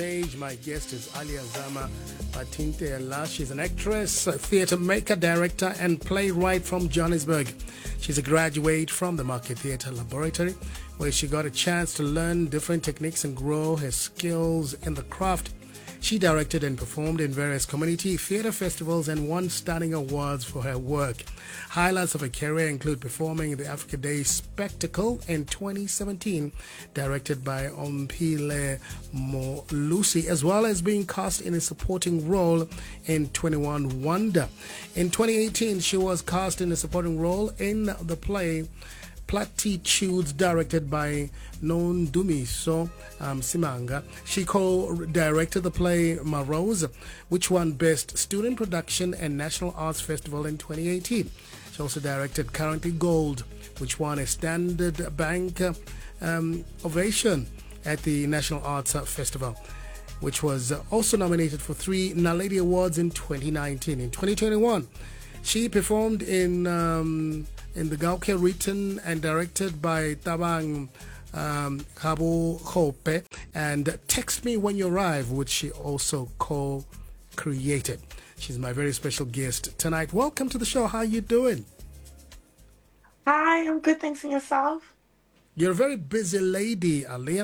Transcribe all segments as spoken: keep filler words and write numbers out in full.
Stage. My guest is Alia Zama Batintela. She's an actress, a theatre maker, director, and playwright from Johannesburg. She's a graduate from the Market Theatre Laboratory, where she got a chance to learn different techniques and grow her skills in the craft. She directed and performed in various community theatre festivals and won stunning awards for her work. Highlights of her career include performing the Africa Day Spectacle in twenty seventeen, directed by Ompile Molusi, as well as being cast in a supporting role in twenty-one Wonder. In twenty eighteen, she was cast in a supporting role in the play Platitudes, directed by Nondumiso um, Simanga. She co-directed the play Marose, which won Best Student Production and National Arts Festival in twenty eighteen. She also directed Currently Gold, which won a Standard Bank um, ovation at the National Arts Festival, which was also nominated for three Naledi Awards in twenty nineteen. In twenty twenty-one, she performed in um, in the Gauke, written and directed by Tabang um, Kabo Hope, and Text Me When You Arrive, which she also co-created. She's my very special guest tonight. Welcome to the show. How are you doing? Hi, I'm good, thanks, and yourself? You're a very busy lady, Alia.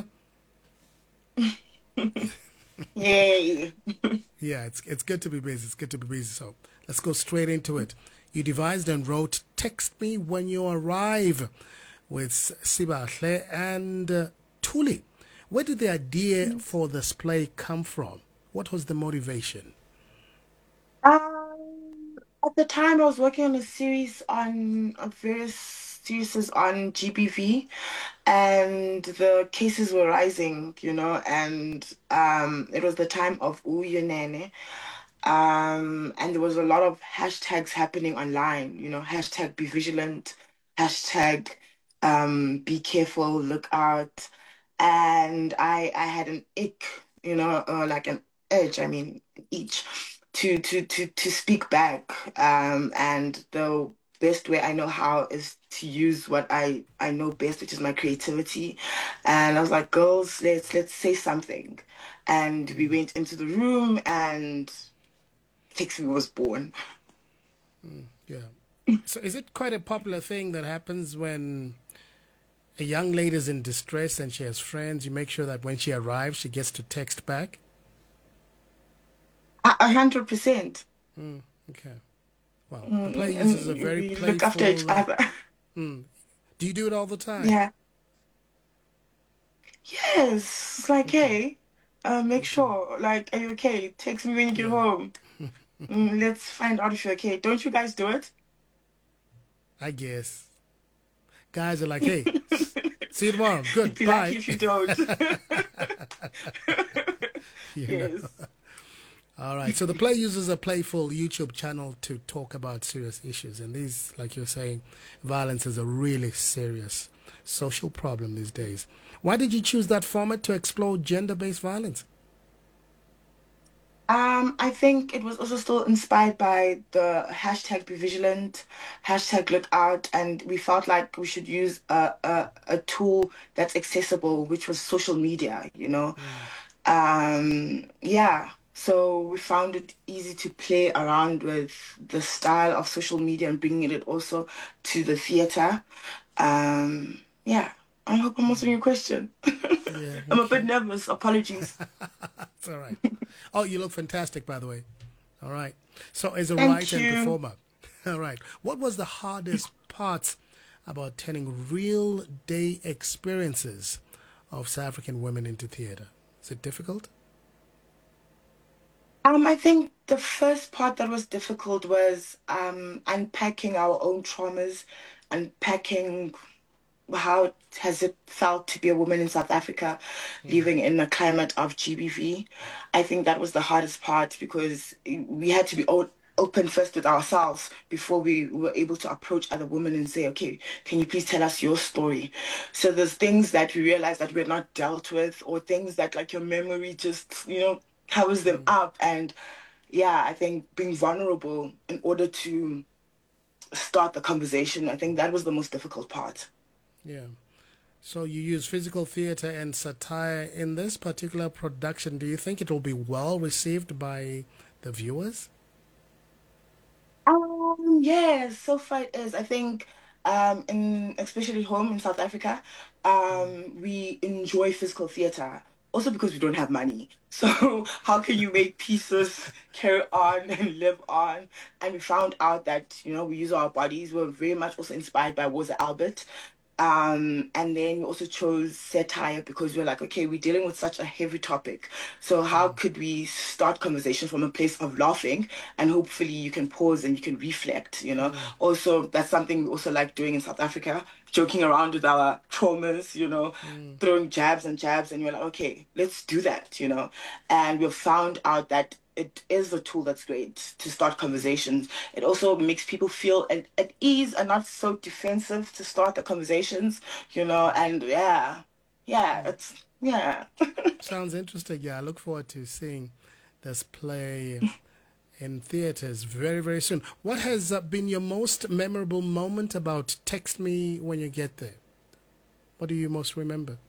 Yay. Yeah, it's it's good to be busy. It's good to be busy. So let's go straight into it. You devised and wrote Text Me When You Arrive with Sibahle and uh, Tuli. Where did the idea for this play come from? What was the motivation? Um, at the time, I was working on a series on on various series on G B V, and the cases were rising, you know, and um, it was the time of Uyunene. Um, and there was a lot of hashtags happening online, you know, hashtag be vigilant, hashtag um, be careful, look out. And I I had an ick, you know, uh, like an edge, I mean, each to to to to speak back. Um, and the best way I know how is to use what I I know best, which is my creativity. And I was like, girls, let's let's say something. And we went into the room and Text Me was born. Mm, yeah. So is it quite a popular thing that happens when a young lady is in distress and she has friends? You make sure that when she arrives, she gets to text back? A a hundred percent. Mm, okay. Well, the play Mm, uses a and very we look after each playful... Uh, other. mm. Do you do it all the time? Yeah. Yes. It's like, Okay. hey, uh, make Okay. sure, like, are you okay? Text me when you get Yeah. home. Mm, let's find out if you're okay. Don't you guys do it? I guess. Guys are like, hey, see you tomorrow. You'd Good. be lucky Bye. if you don't. You know. Yes. All right. So the play uses a playful YouTube channel to talk about serious issues. And these, like you're saying, violence is a really serious social problem these days. Why did you choose that format to explore gender-based violence? Um, I think it was also still inspired by the hashtag be vigilant, hashtag look out, and we felt like we should use a, a, a tool that's accessible, which was social media, you know. Mm, Um, yeah, so we found it easy to play around with the style of social media and bringing it also to the theater. Um, yeah, I hope I'm answering mm. your question. Yeah, I'm a bit okay. nervous. Apologies. It's all right. Oh, you look fantastic, by the way. All right. So, as a Thank writer and you. performer, all right, what was the hardest part about turning real day experiences of South African women into theater? Is it difficult? Um, I think the first part that was difficult was um, unpacking our own traumas, unpacking how has it felt to be a woman in South Africa Mm, living in a climate of G B V. I think that was the hardest part because we had to be o- open first with ourselves before we were able to approach other women and say, okay, can you please tell us your story? So there's things that we realize that we're not dealt with, or things that like your memory just, you know, covers them mm, up. And yeah, I think being vulnerable in order to start the conversation, I think that was the most difficult part. yeah. So you use physical theater and satire in this particular production. Do you think it will be well received by the viewers? Um, yes, so far it is. I think um in especially home in South Africa, um, we enjoy physical theater. Also because we don't have money. So how can you make pieces carry on and live on? And we found out that, you know, we use our bodies. We're very much also inspired by Rosa Albert. Um, and then we also chose satire because we're like, okay, we're dealing with such a heavy topic. So how could we start conversation from a place of laughing and hopefully you can pause and you can reflect, you know? Mm, Also, that's something we also like doing in South Africa, joking around with our traumas, you know, mm, throwing jabs and jabs, and you're like, okay, let's do that, you know? And we've found out that it is a tool that's great to start conversations. It also makes people feel at, at ease and not so defensive to start the conversations, you know, and yeah, yeah, mm. it's, yeah. Sounds interesting. Yeah, I look forward to seeing this play in theaters very, very soon. What has uh, been your most memorable moment about Text Me When You Get There? What do you most remember?